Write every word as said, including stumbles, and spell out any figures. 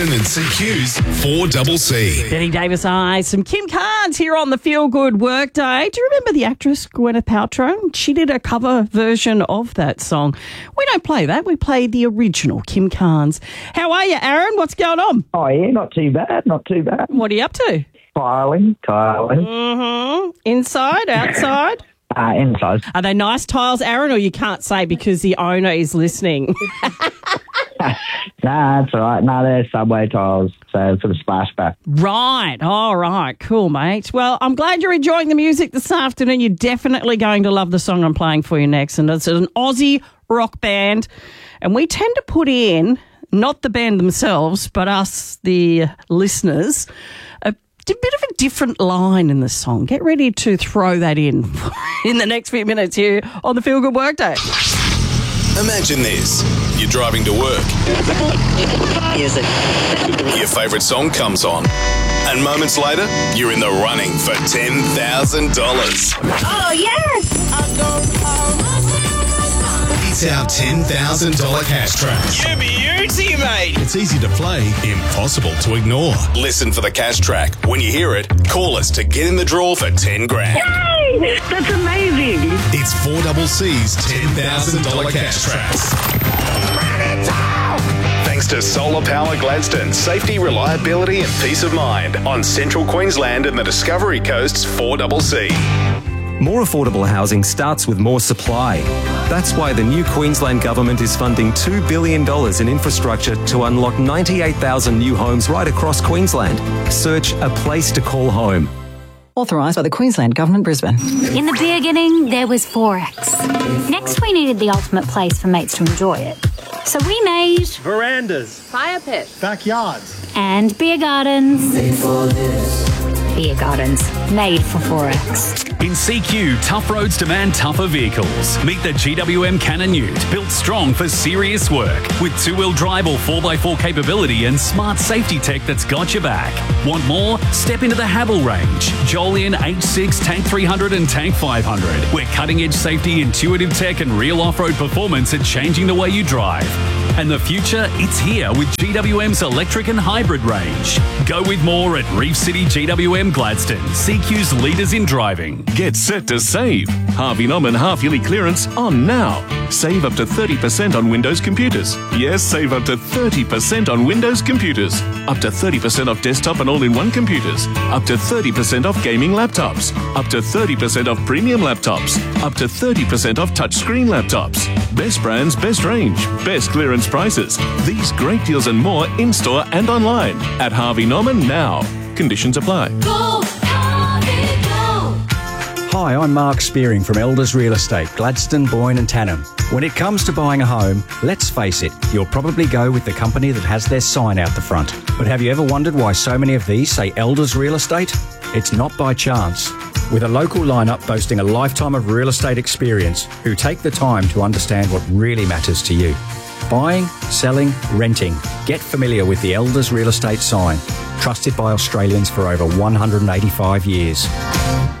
And C Q's four C C. Betty Davis Eyes, some Kim Carnes here on the Feel Good Workday. Do you remember the actress Gwyneth Paltrow? She did a cover version of that song. We don't play that. We play the original Kim Carnes. How are you, Aaron? What's going on? Oh, yeah, not too bad, not too bad. What are you up to? Tiling, tiling. Mm-hmm. Inside, outside? Uh, inside. Are they nice tiles, Aaron, or you can't say because the owner is listening? Nah, that's all right. Nah, they're subway tiles, so for the splashback. Right. All right. Cool, mate. Well, I'm glad you're enjoying the music this afternoon. You're definitely going to love the song I'm playing for you next. And it's an Aussie rock band. And we tend to put in, not the band themselves, but us, the listeners, a bit of a different line in the song. Get ready to throw that in in the next few minutes here on the Feel Good Workday. Imagine this. You're driving to work. Music. Your favourite song comes on. And moments later, you're in the running for ten thousand dollars. Oh, yes! It's our ten thousand dollars cash track. You beauty, mate. It's easy to play, impossible to ignore. Listen for the cash track. When you hear it, call us to get in the draw for ten grand. Yay! That's amazing. It's four C C's ten thousand dollars cash tracks. Thanks to Solar Power Gladstone, safety, reliability and peace of mind on Central Queensland and the Discovery Coast's four C C. More affordable housing starts with more supply. That's why the new Queensland Government is funding two billion dollars in infrastructure to unlock ninety-eight thousand new homes right across Queensland. Search A Place to Call Home. Authorised by the Queensland Government, Brisbane. In the beginning, there was Forex. Next, we needed the ultimate place for mates to enjoy it. So we made Verandas. Fire pits. Backyards. and beer gardens. Made for this. Beer gardens made for Forex. In C Q, tough roads demand tougher vehicles. Meet the G W M Cannon Ute, built strong for serious work. With two-wheel drive or four by four capability and smart safety tech that's got your back. Want more? Step into the Havel range. Jolyon H six, Tank three hundred and Tank five hundred. Where cutting-edge safety, intuitive tech and real off-road performance are changing the way you drive. And the future, it's here with G W M's electric and hybrid range. Go with more at Reef City G W M Gladstone, C Q's leaders in driving. Get set to save. Harvey Norman half-yearly clearance on now. Save up to thirty percent on Windows computers. Yes, save up to thirty percent on Windows computers. Up to thirty percent off desktop and all-in-one computers. Up to thirty percent off gaming laptops. Up to thirty percent off premium laptops. Up to thirty percent off touchscreen laptops. Best brands, best range, best clearance prices. These great deals and more in-store and online at Harvey Norman now. Conditions apply. Go, Harvey, go. Hi, I'm Mark Spearing from Elders Real Estate, Gladstone, Boyne and Tannum. When it comes to buying a home, let's face it, you'll probably go with the company that has their sign out the front. But have you ever wondered why so many of these say Elders Real Estate? It's not by chance. With a local lineup boasting a lifetime of real estate experience who take the time to understand what really matters to you. Buying, selling, renting. Get familiar with the Elders Real Estate sign. Trusted by Australians for over one hundred eighty-five years.